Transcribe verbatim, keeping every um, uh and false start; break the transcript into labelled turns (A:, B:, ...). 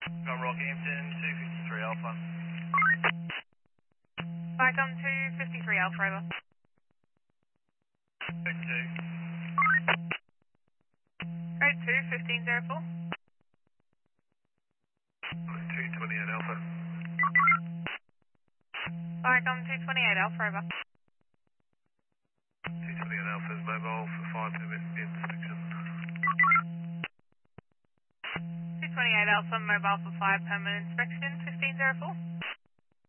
A: Got Rockhampton, two fifty-three Alpha.
B: Welcome to fifty-three Alpha, over.
A: Code two.
B: Code two, fifteen oh four.
A: two twenty-eight Alpha.
B: Welcome to twenty-eight Alpha, over.
A: two twenty-eight Alpha is mobile for fire permit inspection.
B: two twenty-eight Alpha, mobile for fire permit inspection, fifteen oh four.